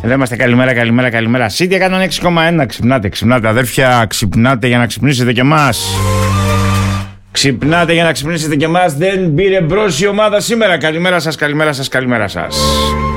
Εδώ είμαστε, καλημέρα. City 106,1. Ξυπνάτε αδέρφια, ξυπνάτε για να ξυπνήσετε και εμάς. Ξυπνάτε για να ξυπνήσετε και εμάς. Δεν πήρε μπρος η ομάδα σήμερα. Καλημέρα σας.